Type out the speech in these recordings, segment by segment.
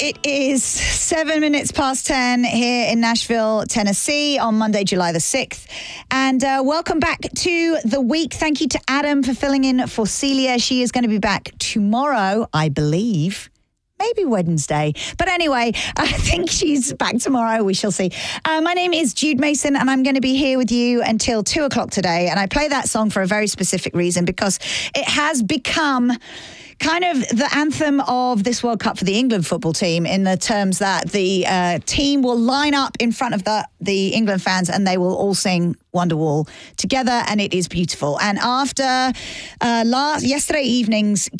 It is 7 minutes past 10 here in Nashville, Tennessee on Monday, July the 6th. And welcome back to the week. Thank you to Adam for filling in for Celia. She is going to be back tomorrow, I believe. Maybe Wednesday. But anyway, I think she's back tomorrow. We shall see. My name is Jude Mason, and I'm going to be here with you until 2 o'clock today. And I play that song for a very specific reason, because it has become kind of the anthem of this World Cup for the England football team, in the terms that the team will line up in front of the England fans and they will all sing Wonderwall together, and it is beautiful. And after yesterday evening's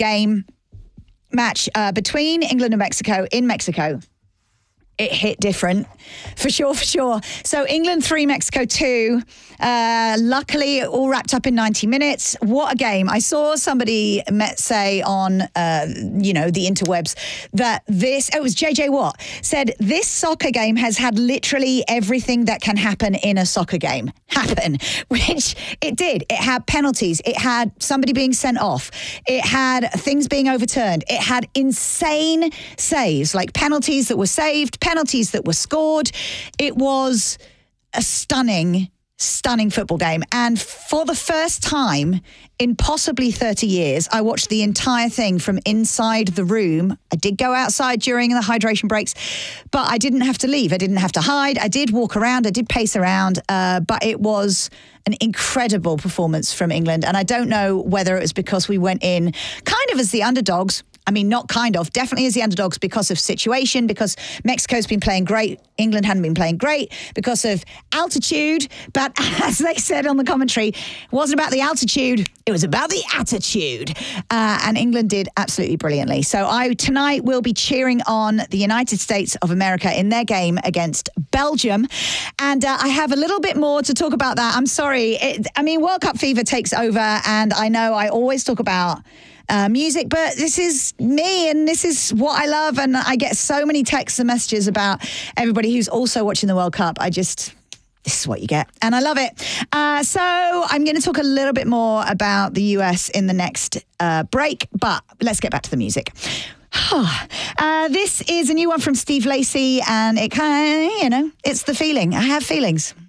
match between England and Mexico in Mexico, it hit different, for sure. So England 3, Mexico 2. Luckily, all wrapped up in 90 minutes. What a game. I saw somebody say on, the interwebs that it was JJ Watt, said this soccer game has had literally everything that can happen in a soccer game happen, which it did. It had penalties. It had somebody being sent off. It had things being overturned. It had insane saves, like penalties that were saved, penalties that were scored. It was a stunning football game. And for the first time in possibly 30 years, I watched the entire thing from inside the room. I did go outside during the hydration breaks, but I didn't have to leave. I didn't have to hide. I did walk around. I did pace around. But it was an incredible performance from England. And I don't know whether it was because we went in kind of as the underdogs. I mean, not kind of, definitely as the underdogs, because of situation, because Mexico's been playing great, England hadn't been playing great, because of altitude. But as they said on the commentary, it wasn't about the altitude, it was about the attitude. And England did absolutely brilliantly. So tonight will be cheering on the United States of America in their game against Belgium. And I have a little bit more to talk about that. I'm sorry. World Cup fever takes over, and I know I always talk about music, but this is me and this is what I love, and I get so many texts and messages about everybody who's also watching the World Cup. This is what you get, and I love it. So I'm going to talk a little bit more about the US in the next break, but let's get back to the music. This is a new one from Steve Lacy, and it kind of, it's the feeling. I have feelings.